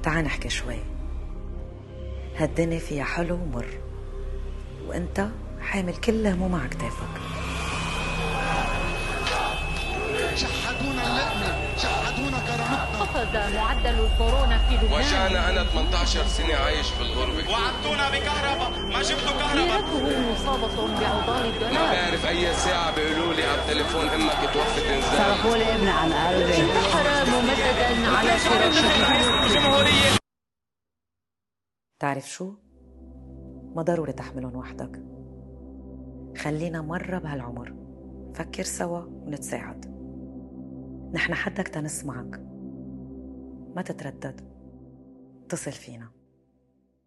تعال نحكي شوي. هالدنيا فيها حلو ومر، وانت حامل كل هموم على كتافك. شحدونا اللقمة، شحدونا كرامتنا. خفض معدل الكورونا في لبنان. وجعنا أنا 18 سنة عايش في الغربة. وعدتونا بكهرباء، ما جبتوا كهرباء. سيارته مصابة بأوضار الدولار. ما بعرف أي ساعة بيقولوا لي على التليفون إمك توفت إنزال. صرفوا لي ابني عن قلبي. انتحر ممددا على فراشه. الجمهورية. تعرف شو؟ ما ضروري تحملهم وحدك. خلينا مرة بهالعمر فكر سوا ونتساعد. نحن حدك تنسمعك، ما تتردد، اتصل فينا.